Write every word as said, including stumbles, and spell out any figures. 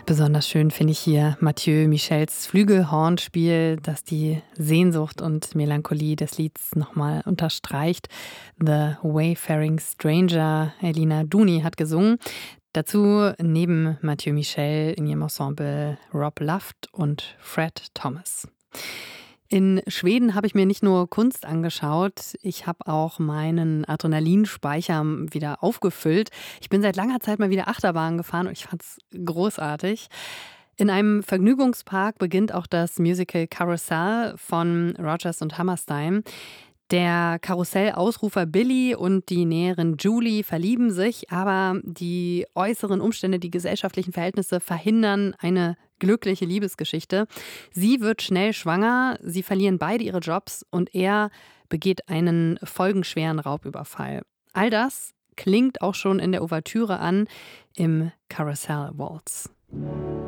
Besonders schön finde ich hier Mathieu Michels Flügelhornspiel, das die Sehnsucht und Melancholie des Lieds nochmal unterstreicht. The Wayfaring Stranger, Elina Duni hat gesungen. Dazu neben Mathieu Michel in ihrem Ensemble Rob Luft und Fred Thomas. In Schweden habe ich mir nicht nur Kunst angeschaut, ich habe auch meinen Adrenalinspeicher wieder aufgefüllt. Ich bin seit langer Zeit mal wieder Achterbahn gefahren und ich fand es großartig. In einem Vergnügungspark beginnt auch das Musical Carousel von Rodgers und Hammerstein. Der Karussellausrufer Billy und die Näherin Julie verlieben sich, aber die äußeren Umstände, die gesellschaftlichen Verhältnisse verhindern eine glückliche Liebesgeschichte. Sie wird schnell schwanger, sie verlieren beide ihre Jobs und er begeht einen folgenschweren Raubüberfall. All das klingt auch schon in der Ouvertüre an im Carousel Waltz.